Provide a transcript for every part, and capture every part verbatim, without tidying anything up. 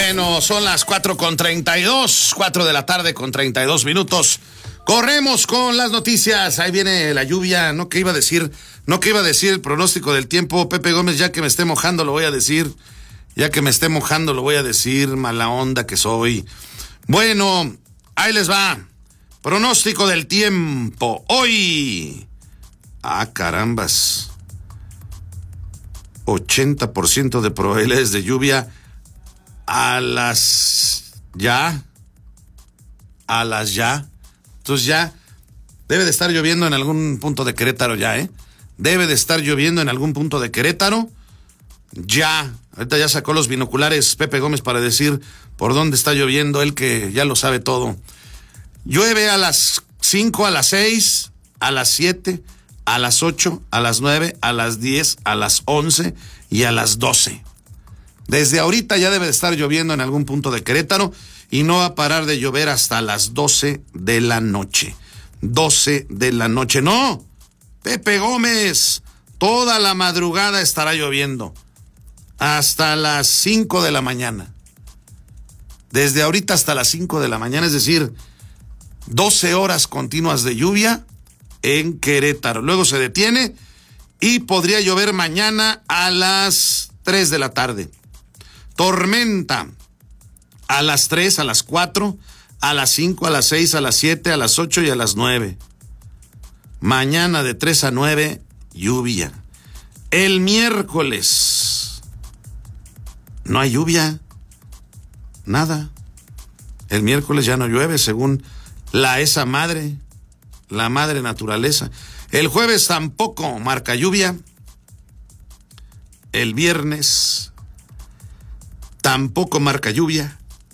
Bueno, son las cuatro con treinta y dos, cuatro de la tarde con treinta y dos minutos. Corremos con las noticias. Ahí viene la lluvia. No que iba a decir, no que iba a decir el pronóstico del tiempo. Pepe Gómez, ya que me esté mojando lo voy a decir. Ya que me esté mojando lo voy a decir. Mala onda que soy. Bueno, ahí les va. Pronóstico del tiempo. Hoy. Ah, carambas. ochenta por ciento de probabilidades de lluvia a las ya. A las ya. Entonces ya debe de estar lloviendo en algún punto de Querétaro ya, ¿eh? Debe de estar lloviendo en algún punto de Querétaro. Ya. Ahorita ya sacó los binoculares Pepe Gómez para decir por dónde está lloviendo, él que ya lo sabe todo. Llueve a las cinco, a las seis, a las siete, a las ocho, a las nueve, a las diez, a las once y a las doce. Desde ahorita ya debe de estar lloviendo en algún punto de Querétaro y no va a parar de llover hasta las doce de la noche. doce de la noche. No, Pepe Gómez, toda la madrugada estará lloviendo. Hasta las cinco de la mañana. Desde ahorita hasta las cinco de la mañana, es decir, doce horas continuas de lluvia en Querétaro. Luego se detiene y podría llover mañana a las tres de la tarde. Tormenta a las tres, a las cuatro, a las cinco, a las seis, a las siete, a las ocho y a las nueve. Mañana de tres a nueve, lluvia. El miércoles no hay lluvia, nada. El miércoles ya no llueve según la esa madre, la madre naturaleza. El jueves tampoco marca lluvia. El viernes tampoco marca lluvia.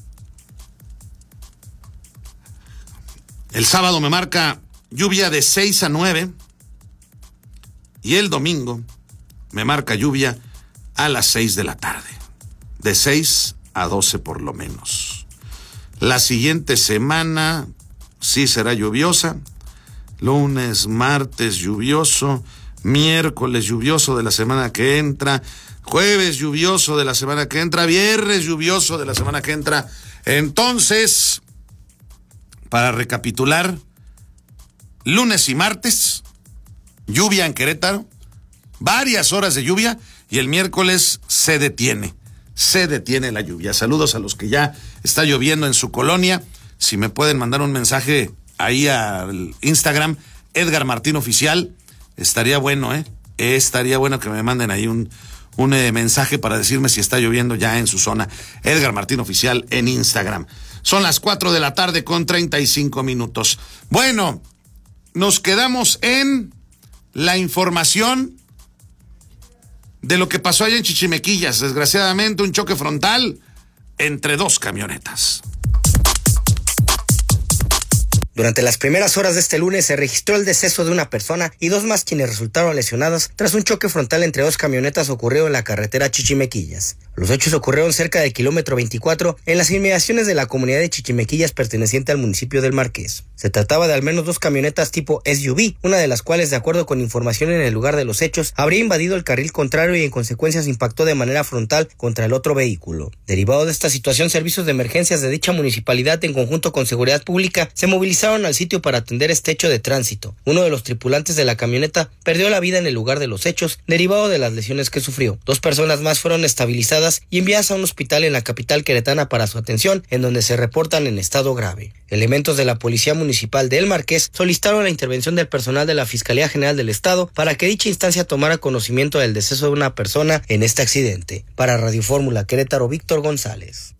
El sábado me marca lluvia de seis a nueve. Y el domingo me marca lluvia a las seis de la tarde. De seis a doce por lo menos. La siguiente semana sí será lluviosa. Lunes, martes lluvioso. Miércoles lluvioso de la semana que entra. Jueves lluvioso de la semana que entra. Viernes lluvioso de la semana que entra. Entonces, para recapitular, lunes y martes, lluvia en Querétaro, varias horas de lluvia, y el miércoles se detiene, se detiene la lluvia. Saludos a los que ya está lloviendo en su colonia. Si me pueden mandar un mensaje ahí al Instagram, Edgar Martín Oficial, estaría bueno, ¿eh? Estaría bueno que me manden ahí un, un eh, mensaje para decirme si está lloviendo ya en su zona. Edgar Martín Oficial en Instagram. Son las cuatro de la tarde con treinta y cinco minutos. Bueno, nos quedamos en la información de lo que pasó allá en Chichimequillas. Desgraciadamente, un choque frontal entre dos camionetas. Durante las primeras horas de este lunes se registró el deceso de una persona y dos más quienes resultaron lesionadas tras un choque frontal entre dos camionetas ocurrido en la carretera Chichimequillas. Los hechos ocurrieron cerca del kilómetro veinticuatro en las inmediaciones de la comunidad de Chichimequillas perteneciente al municipio del Marqués. Se trataba de al menos dos camionetas tipo S U V, una de las cuales, de acuerdo con información en el lugar de los hechos, habría invadido el carril contrario y en consecuencia se impactó de manera frontal contra el otro vehículo. Derivado de esta situación, servicios de emergencias de dicha municipalidad en conjunto con seguridad pública se movilizaron al sitio para atender este hecho de tránsito. Uno de los tripulantes de la camioneta perdió la vida en el lugar de los hechos, derivado de las lesiones que sufrió. Dos personas más fueron estabilizadas y enviadas a un hospital en la capital queretana para su atención, en donde se reportan en estado grave. Elementos de la Policía Municipal de El Marqués solicitaron la intervención del personal de la Fiscalía General del Estado para que dicha instancia tomara conocimiento del deceso de una persona en este accidente. Para Radio Fórmula Querétaro, Víctor González.